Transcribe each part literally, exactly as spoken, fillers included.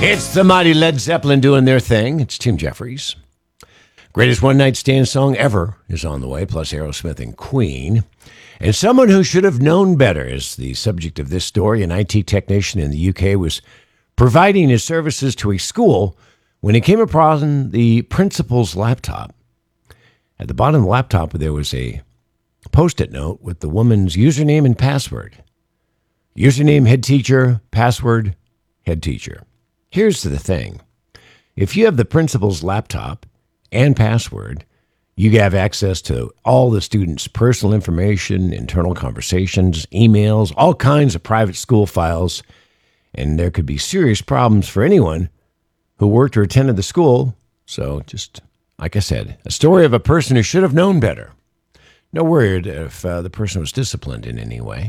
It's the mighty Led Zeppelin doing their thing. It's Tim Jeffries. Greatest one-night stand song ever is on the way, plus Aerosmith and Queen. And someone who should have known better is the subject of this story. An I T technician in the U K was providing his services to a school when he came upon the principal's laptop. At the bottom of the laptop, there was a Post-it note with the woman's username and password. Username, head teacher, password, head teacher. Here's the thing. If you have the principal's laptop and password, you have access to all the students' personal information, internal conversations, emails, all kinds of private school files, and there could be serious problems for anyone who worked or attended the school. So just, like I said, a story of a person who should have known better. No worried if uh, the person was disciplined in any way.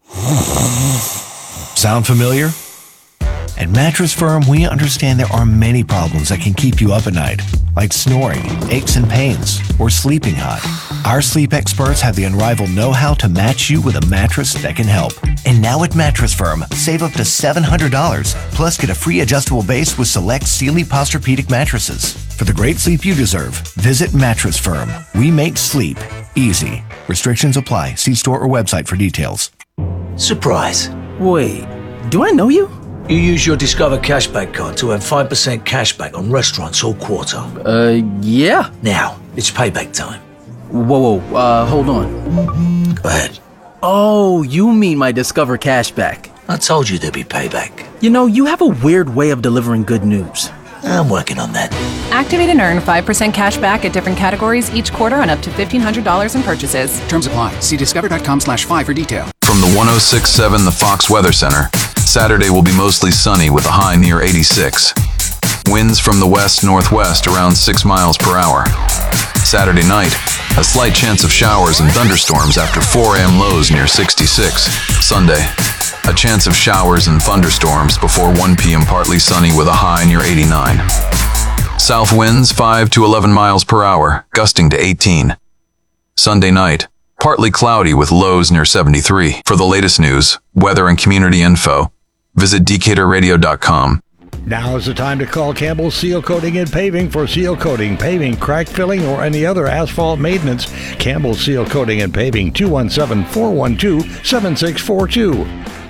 Sound familiar? At Mattress Firm, we understand there are many problems that can keep you up at night, like snoring, aches and pains, or sleeping hot. Our sleep experts have the unrivaled know-how to match you with a mattress that can help. And now at Mattress Firm, save up to seven hundred dollars, plus get a free adjustable base with select Sealy Posturepedic mattresses. For the great sleep you deserve, visit Mattress Firm. We make sleep easy. Restrictions apply. See store or website for details. Surprise. Wait, do I know you? You use your Discover Cashback card to earn five percent cashback on restaurants all quarter. Uh, yeah. Now, it's payback time. Whoa, whoa, uh, hold on. Go ahead. Oh, you mean my Discover Cashback. I told you there'd be payback. You know, you have a weird way of delivering good news. I'm working on that. Activate and earn five percent cash back at different categories each quarter on up to fifteen hundred dollars in purchases. Terms apply. See discover.com slash five for detail. From the one oh six point seven The Fox Weather Center, Saturday will be mostly sunny with a high near eighty-six. Winds from the west-northwest around six miles per hour. Saturday night, a slight chance of showers and thunderstorms after four a.m. lows near sixty-six. Sunday, a chance of showers and thunderstorms before one p.m. partly sunny with a high near eighty-nine. South winds five to eleven miles per hour, gusting to eighteen. Sunday night, partly cloudy with lows near seventy-three. For the latest news, weather, and community info, visit decatur radio dot com. Now is the time to call Campbell Seal Coating and Paving for seal coating, paving, crack filling, or any other asphalt maintenance. Campbell Seal Coating and Paving, two one seven, four one two, seven six four two.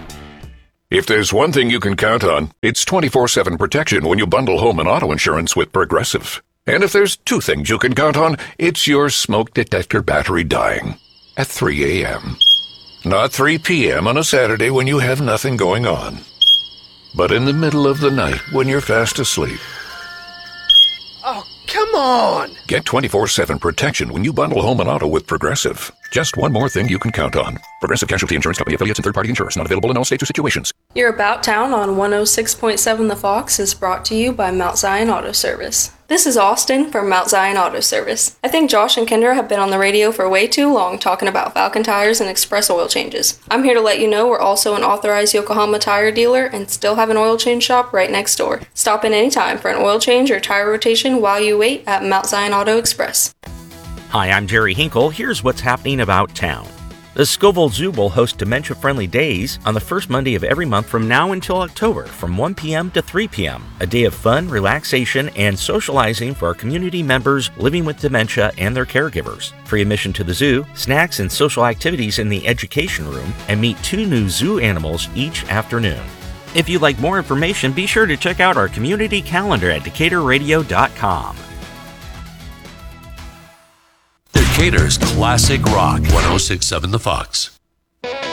If there's one thing you can count on, it's twenty-four seven protection when you bundle home and auto insurance with Progressive. And if there's two things you can count on, it's your smoke detector battery dying at three a.m. Not three p.m. on a Saturday when you have nothing going on, but in the middle of the night when you're fast asleep. Oh, come on! Get twenty-four seven protection when you bundle home and auto with Progressive. Just one more thing you can count on. Progressive Casualty Insurance Company affiliates and third-party insurers. Not available in all states or situations. Your About Town on one oh six point seven The Fox is brought to you by Mount Zion Auto Service. This is Austin from Mount Zion Auto Service. I think Josh and Kendra have been on the radio for way too long talking about Falcon tires and express oil changes. I'm here to let you know we're also an authorized Yokohama tire dealer and still have an oil change shop right next door. Stop in anytime for an oil change or tire rotation while you wait at Mount Zion Auto Express. Hi, I'm Jerry Hinkle. Here's what's happening about town. The Scoville Zoo will host dementia-friendly days on the first Monday of every month from now until October from one p.m. to three p.m. A day of fun, relaxation, and socializing for our community members living with dementia and their caregivers. Free admission to the zoo, snacks and social activities in the education room, and meet two new zoo animals each afternoon. If you'd like more information, be sure to check out our community calendar at decatur radio dot com. Decatur's classic rock, one oh six point seven The Fox.